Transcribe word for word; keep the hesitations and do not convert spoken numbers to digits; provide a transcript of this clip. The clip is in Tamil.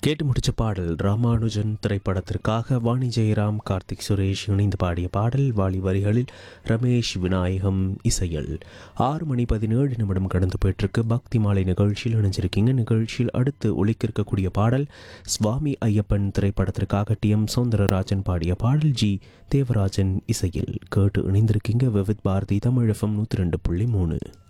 கேட்டு முடிச்ச பாடல் ராமானுஜன் திரைப்படத்திற்காக வாணி ஜெயராம், கார்த்திக் சுரேஷ் இணைந்து பாடிய பாடல். வாலி வரிகளில் ரமேஷ் விநாயகம் இசையில். ஆறு மணி பதினேழு நிமிடம் கடந்து போயிட்டுருக்கு. பக்தி மாலை நிகழ்ச்சியில் இணைஞ்சிருக்கீங்க. நிகழ்ச்சியில் அடுத்து ஒலிக்க இருக்கக்கூடிய பாடல் சுவாமி ஐயப்பன் திரைப்படத்திற்காக டி எம் சௌந்தரராஜன் பாடிய பாடல். ஜி தேவராஜன் இசையில் கேட்டு இணைந்திருக்கீங்க. விவித் பாரதி தமிழ் எஃப்எம் நூற்றி ரெண்டு புள்ளி மூணு.